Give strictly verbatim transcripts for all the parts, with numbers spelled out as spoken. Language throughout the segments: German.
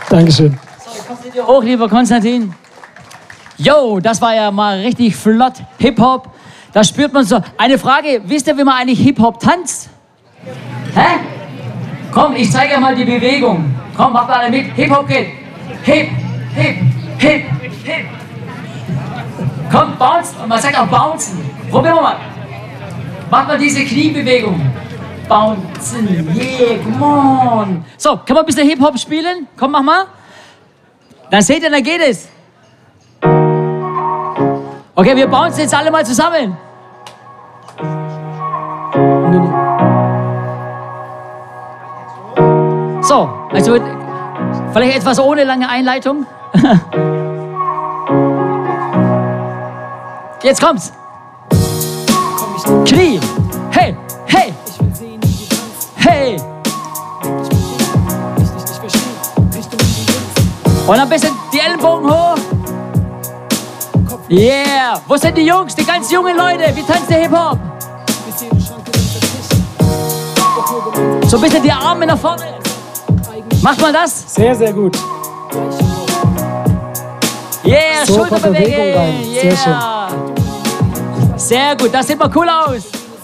Dankeschön. So, ich komme zu dir hoch, lieber Konstantin. Jo, das war ja mal richtig flott. Hip-Hop, da spürt man so. Eine Frage, wisst ihr, wie man eigentlich Hip-Hop tanzt? Hä? Komm, ich zeige dir mal die Bewegung. Komm, mach mal mit. Hip-Hop geht. Hip, hip, hip, hip. Komm, bounce. Und man sagt auch bouncen. Probieren wir mal. Mach mal diese Kniebewegung. Bouncen, yeah, come on. So, kann man ein bisschen Hip-Hop spielen? Komm, mach mal. Dann seht ihr, dann geht es. Okay, wir bouncen jetzt alle mal zusammen. So, also vielleicht etwas ohne lange Einleitung. Jetzt kommt's. Knie. Hey, hey. Hey. Und ein bisschen die Ellenbogen hoch. Yeah. Wo sind die Jungs, die ganz jungen Leute? Wie tanzt der Hip-Hop? So ein bisschen die Arme nach vorne. Macht man das? Sehr, sehr gut. Yeah, So, Schulterbewegungen. rein. Sehr Yeah. schön. Sehr gut, das sieht mal cool aus.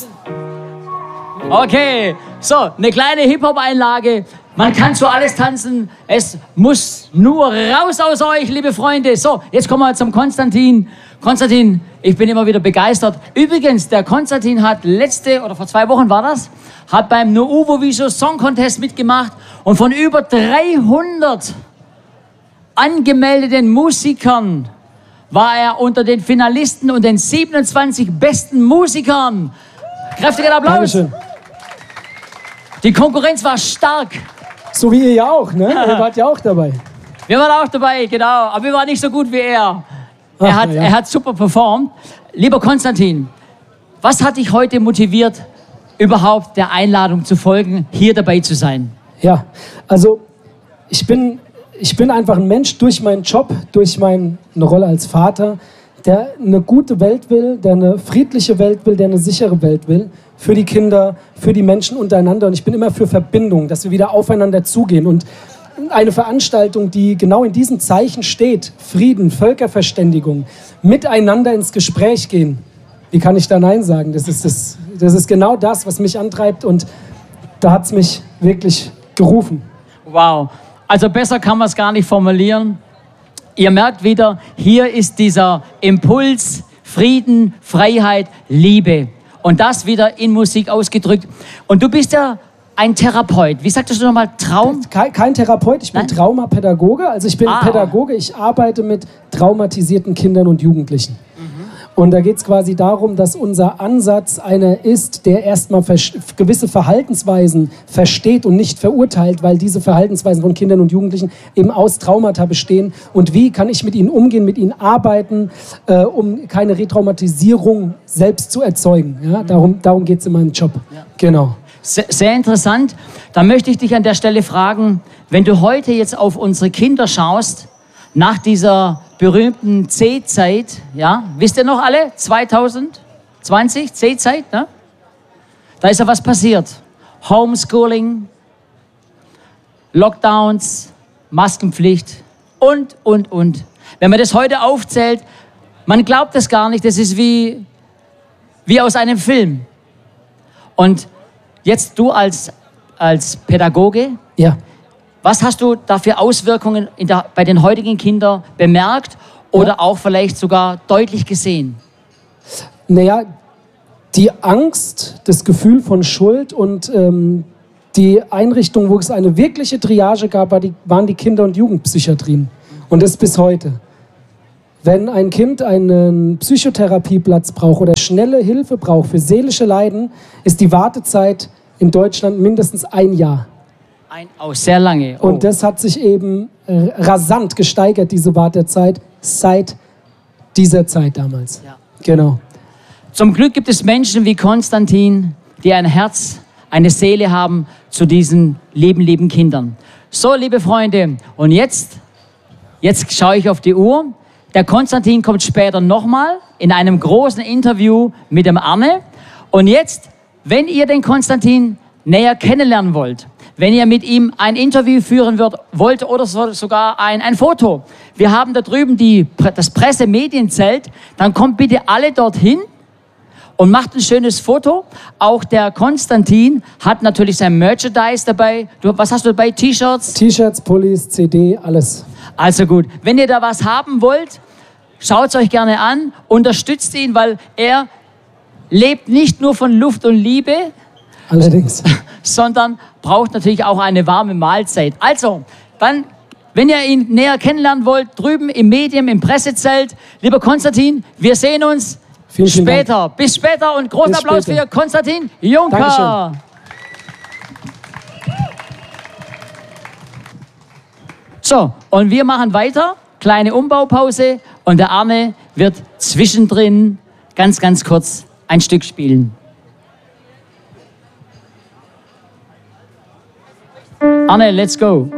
Okay, so, eine kleine Hip-Hop-Einlage. Man kann so alles tanzen. Es muss nur raus aus euch, liebe Freunde. So, jetzt kommen wir zum Konstantin. Konstantin, ich bin immer wieder begeistert. Übrigens, der Konstantin hat letzte, oder vor zwei Wochen war das, hat beim Nuuvo Viso Song Contest mitgemacht und von über dreihundert angemeldeten Musikern war er unter den Finalisten und den siebenundzwanzig besten Musikern. Kräftigen Applaus. Dankeschön. Die Konkurrenz war stark. So wie ihr ja auch, ne? Ihr wart ja auch dabei. Wir waren auch dabei, genau. Aber wir waren nicht so gut wie er. Ach, Er hat, ja. er hat super performt. Lieber Konstantin, was hat dich heute motiviert, überhaupt der Einladung zu folgen, hier dabei zu sein? Ja, also ich bin, ich bin einfach ein Mensch durch meinen Job, durch meine Rolle als Vater, der eine gute Welt will, der eine friedliche Welt will, der eine sichere Welt will. Für die Kinder, für die Menschen untereinander. Und ich bin immer für Verbindung, dass wir wieder aufeinander zugehen. Und eine Veranstaltung, die genau in diesem Zeichen steht, Frieden, Völkerverständigung, miteinander ins Gespräch gehen. Wie kann ich da Nein sagen? Das ist, das, das ist genau das, was mich antreibt. Und da hat es mich wirklich gerufen. Wow. Also besser kann man es gar nicht formulieren. Ihr merkt wieder, hier ist dieser Impuls, Frieden, Freiheit, Liebe. Und das wieder in Musik ausgedrückt. Und du bist ja ein Therapeut. Wie sagtest du nochmal? Traum? Kein, kein Therapeut, ich bin Nein? Traumapädagoge. Also ich bin Ah. Pädagoge, ich arbeite mit traumatisierten Kindern und Jugendlichen. Und da geht es quasi darum, dass unser Ansatz einer ist, der erstmal gewisse Verhaltensweisen versteht und nicht verurteilt, weil diese Verhaltensweisen von Kindern und Jugendlichen eben aus Traumata bestehen. Und wie kann ich mit ihnen umgehen, mit ihnen arbeiten, äh, um keine Retraumatisierung selbst zu erzeugen. Ja? Darum, darum geht es in meinem Job. Ja. Genau. Sehr, sehr interessant. Da möchte ich dich an der Stelle fragen, wenn du heute jetzt auf unsere Kinder schaust, nach dieser berühmten C-Zeit, ja, wisst ihr noch alle? zwanzig zwanzig, C-Zeit, ne? Da ist ja was passiert. Homeschooling, Lockdowns, Maskenpflicht und, und, und. Wenn man das heute aufzählt, man glaubt das gar nicht, das ist wie, wie aus einem Film. Und jetzt du als, als Pädagoge, Ja. was hast du da für Auswirkungen in der, bei den heutigen Kindern bemerkt oder Ja. auch vielleicht sogar deutlich gesehen? Naja, die Angst, das Gefühl von Schuld und ähm, die Einrichtung, wo es eine wirkliche Triage gab, war die, waren die Kinder- und Jugendpsychiatrien. Und das bis heute. Wenn ein Kind einen Psychotherapieplatz braucht oder schnelle Hilfe braucht für seelische Leiden, ist die Wartezeit in Deutschland mindestens ein Jahr. Ein, oh, sehr lange. Oh. Und das hat sich eben äh, rasant gesteigert, diese Wartezeit, seit dieser Zeit damals. Ja. Genau. Zum Glück gibt es Menschen wie Konstantin, die ein Herz, eine Seele haben zu diesen lieben, lieben Kindern. So, liebe Freunde, und jetzt, jetzt schaue ich auf die Uhr. Der Konstantin kommt später nochmal in einem großen Interview mit dem Arne. Und jetzt, wenn ihr den Konstantin näher kennenlernen wollt, wenn ihr mit ihm ein Interview führen würd, wollt oder so, sogar ein, ein Foto. Wir haben da drüben die, das Pressemedienzelt. Dann kommt bitte alle dorthin und macht ein schönes Foto. Auch der Konstantin hat natürlich sein Merchandise dabei. Du, was hast du dabei? T-Shirts? T-Shirts, Pullis, C D, alles. Also gut, wenn ihr da was haben wollt, schaut es euch gerne an, unterstützt ihn, weil er lebt nicht nur von Luft und Liebe, Allerdings. sondern braucht natürlich auch eine warme Mahlzeit. Also, dann, wenn ihr ihn näher kennenlernen wollt, drüben im Medium, im Pressezelt, lieber Konstantin, wir sehen uns Vielen, vielen später. Dank. Bis später und großen Bis Applaus später. für Konstantin Juncker. Dankeschön. So, und wir machen weiter. Kleine Umbaupause und der Arne wird zwischendrin ganz, ganz kurz ein Stück spielen. Arne, let's go.